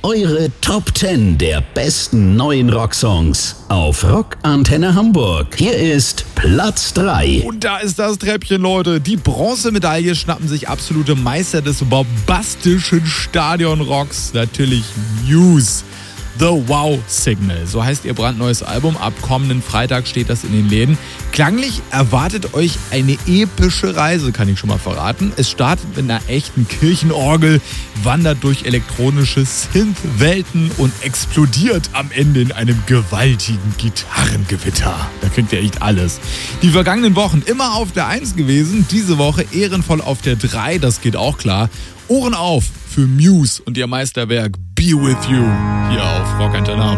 Eure Top 10 der besten neuen Rocksongs auf Rock Antenne Hamburg. Hier ist Platz 3. Und da ist das Treppchen, Leute. Die Bronzemedaille schnappen sich absolute Meister des bombastischen Stadionrocks. Natürlich Muse. The Wow Signal, so heißt ihr brandneues Album. Ab kommenden Freitag steht das in den Läden. Klanglich erwartet euch eine epische Reise, kann ich schon mal verraten. Es startet mit einer echten Kirchenorgel, wandert durch elektronische Synth-Welten und explodiert am Ende in einem gewaltigen Gitarrengewitter. Da kriegt ihr echt alles. Die vergangenen Wochen immer auf der 1 gewesen, diese Woche ehrenvoll auf der 3, das geht auch klar. Ohren auf für Muse und ihr Meisterwerk Be With You hier auf Rock Antenne.